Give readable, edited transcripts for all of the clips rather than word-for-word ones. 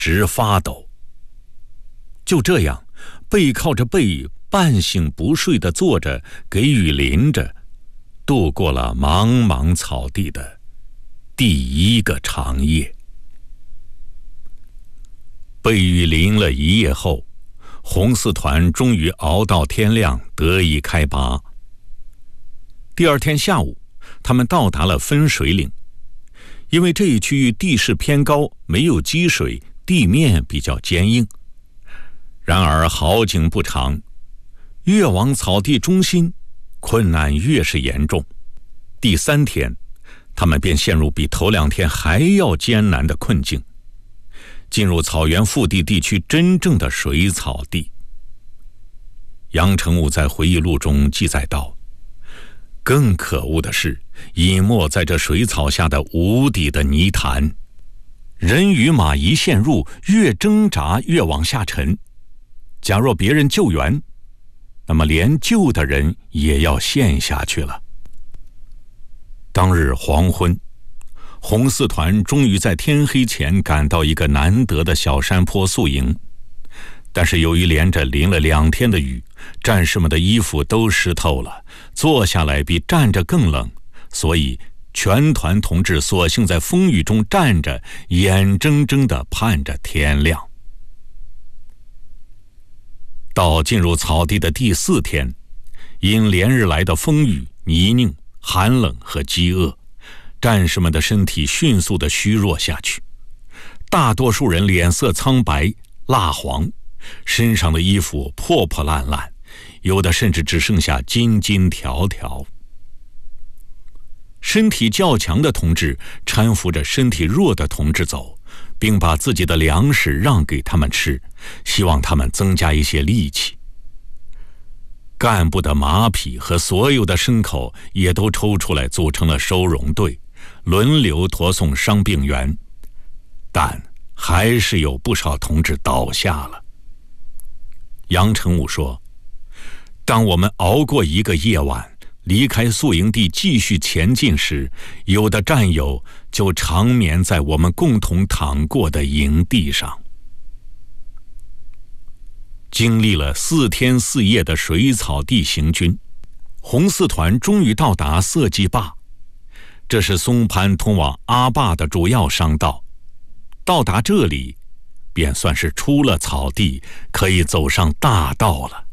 直发抖。就这样，背靠着背，半醒不睡地坐着，给雨淋着，度过了茫茫草地的第一个长夜。被雨淋了一夜后，红四团终于熬到天亮，得以开拔。第二天下午，他们到达了分水岭。因为这一区域地势偏高，没有积水，地面比较坚硬。然而好景不长，越往草地中心，困难越是严重。第3天，他们便陷入比头2天还要艰难的困境，进入草原腹地地区真正的水草地。杨成武在回忆录中记载道，更可恶的是，隐没在这水草下的无底的泥潭，人与马一陷入，越挣扎越往下沉。假若别人救援，那么连救的人也要陷下去了。当日黄昏，红四团终于在天黑前赶到一个难得的小山坡宿营，但是由于连着淋了2天的雨，战士们的衣服都湿透了，坐下来比站着更冷，所以全团同志索性在风雨中站着，眼睁睁地盼着天亮。到进入草地的第4天，因连日来的风雨、泥泞、寒冷和饥饿，战士们的身体迅速地虚弱下去，大多数人脸色苍白、蜡黄，身上的衣服破破烂烂，有的甚至只剩下筋筋条条。身体较强的同志搀扶着身体弱的同志走，并把自己的粮食让给他们吃，希望他们增加一些力气。干部的马匹和所有的牲口也都抽出来组成了收容队，轮流驮送伤病员，但还是有不少同志倒下了。杨成武说，当我们熬过一个夜晚，离开宿营地继续前进时，有的战友就长眠在我们共同躺过的营地上。经历了4天4夜的水草地行军，红四团终于到达色季坝，这是松潘通往阿坝的主要商道。到达这里，便算是出了草地，可以走上大道了。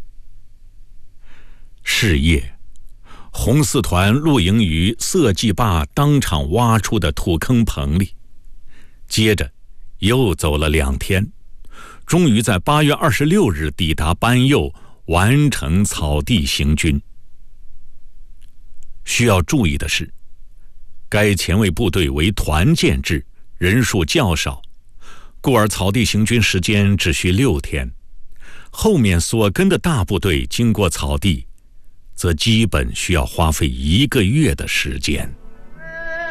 是夜，红四团露营于色季坝当场挖出的土坑棚里，接着又走了2天，终于在8月26日抵达班右，完成草地行军。需要注意的是，该前卫部队为团建制，人数较少，故而草地行军时间只需6天。后面所跟的大部队经过草地，则基本需要花费1个月的时间。